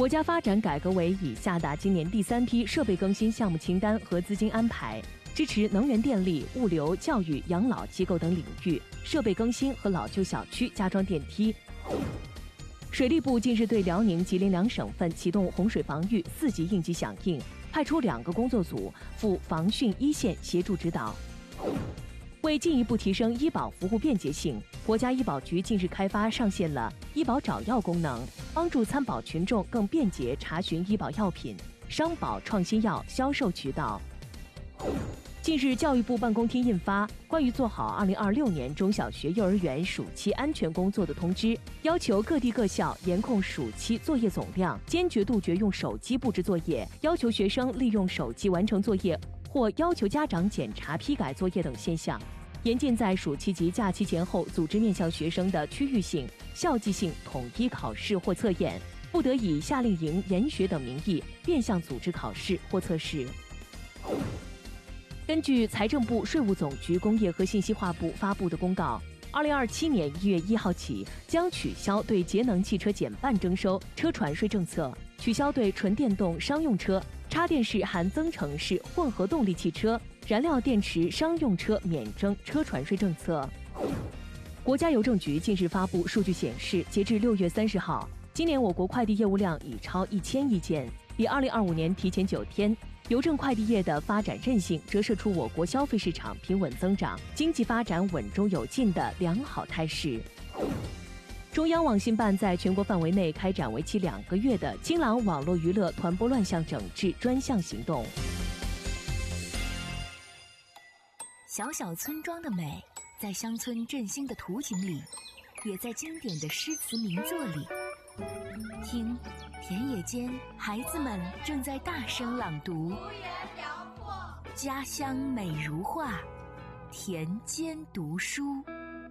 国家发展改革委已下达今年第3批设备更新项目清单和资金安排，支持能源电力、物流、教育、养老机构等领域设备更新和老旧小区加装电梯。水利部近日对辽宁、吉林2省份启动洪水防御4级应急响应，派出2个工作组赴防汛一线协助指导。为进一步提升医保服务便捷性，国家医保局近日开发上线了医保找药功能，帮助参保群众更便捷查询医保药品、商保创新药销售渠道。近日，教育部办公厅印发《关于做好2026年中小学、幼儿园暑期安全工作的通知》，要求各地各校严控暑期作业总量，坚决杜绝用手机布置作业，要求学生利用手机完成作业或要求家长检查批改作业等现象，严禁在暑期及假期前后组织面向学生的区域性、校际性统一考试或测验，不得以夏令营、研学等名义变相组织考试或测试。根据财政部、税务总局、工业和信息化部发布的公告，2027年1月1号起将取消对节能汽车减半征收车船税政策，取消对纯电动商用车、插电式含增程式混合动力汽车、燃料电池商用车免征车船税政策。国家邮政局近日发布数据显示，截至6月30号，今年我国快递业务量已超1000亿件，比2025年提前9天。邮政快递业的发展韧性折射出我国消费市场平稳增长、经济发展稳中有进的良好态势。中央网信办在全国范围内开展为期2个月的清朗网络娱乐团播乱象整治专项行动。 小小村庄的美，在乡村振兴的图景里，也在经典的诗词名作里。听，田野间孩子们正在大声朗读，家乡美如画，田间读书。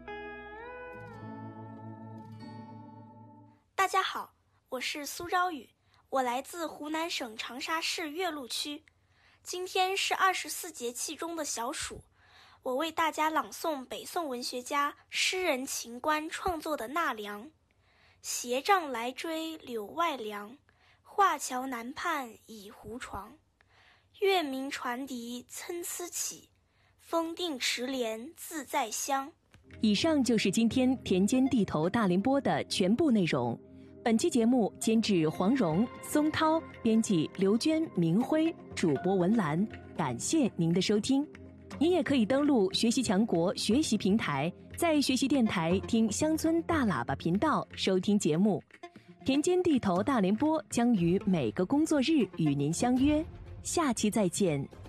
大家好，我是苏昭宇，我来自湖南省长沙市岳麓区。今天是24节气中的小暑，我为大家朗诵北宋文学家、诗人秦观创作的《纳凉》。斜杖来追柳外凉，画桥南畔倚胡床。月明船笛参差起，风定池莲自在香。 以上就是今天田间地头大联播的全部内容。本期节目监制黄蓉、松涛，编辑刘娟、明辉，主播文兰。感谢您的收听。您也可以登录学习强国学习平台，在学习电台听乡村大喇叭频道收听节目。田间地头大联播将于每个工作日与您相约，下期再见。